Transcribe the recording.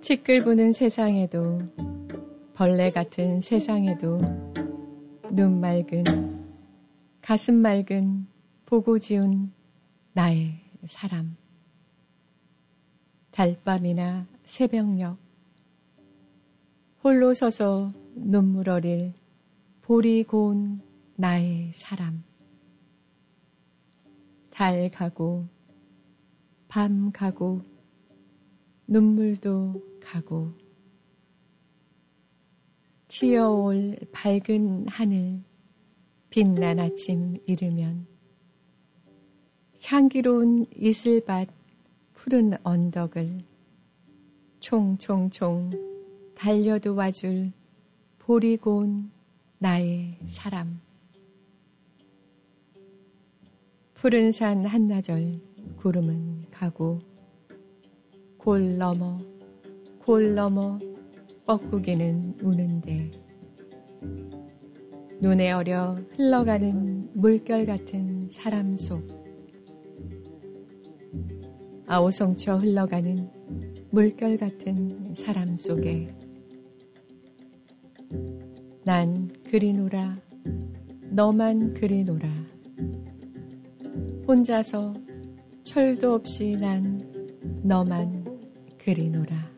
티끌 부는 세상에도 벌레 같은 세상에도 눈 맑은 가슴 맑은 보고 지운 나의 사람. 달밤이나 새벽녘 홀로 서서 눈물 어릴 볼이 고운 나의 사람. 달 가고 밤 가고 눈물도 가고 튀어올 밝은 하늘 빛난 아침 이르면 향기로운 이슬밭 푸른 언덕을 총총총 달려도 와줄 볼이 고운 나의 사람. 푸른 산 한나절 구름은 가고 골 넘어 뻐꾸기는 우는데 눈에 어려 흘러가는 물결 같은 사람 속 아오성쳐 흘러가는 물결 같은 사람 속에 난 그리노라 너만 그리노라 혼자서 철도 없이 난 너만 그리노라.